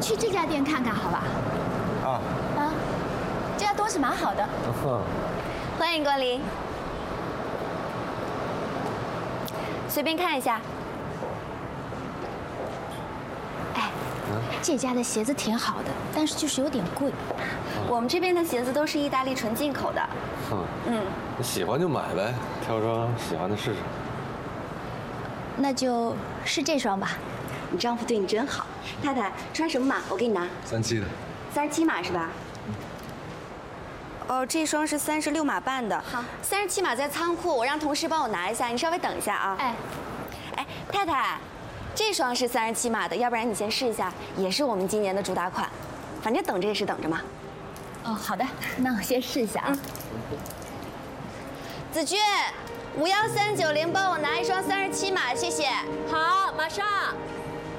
去这家店看看，好吧？ 啊， 这家东西蛮好的。 欢迎光临，随便看一下。 哎，这家的鞋子挺好的，但是就是有点贵。 我们这边的鞋子都是意大利纯进口的。 你喜欢就买呗，挑双喜欢的试试。 那就是这双吧。 你丈夫对你真好。太太，穿什么码？我给你拿。 37的。 37码是吧？哦，这双是36码半的。好，37码在仓库，我让同事帮我拿一下，你稍微等一下啊。哎，太太，这双是37码的，要不然你先试一下，也是我们今年的主打款。反正等着也是等着嘛。 哦，好的，那我先试一下啊。 子君，51390帮我拿一双37码，谢谢。 好，马上。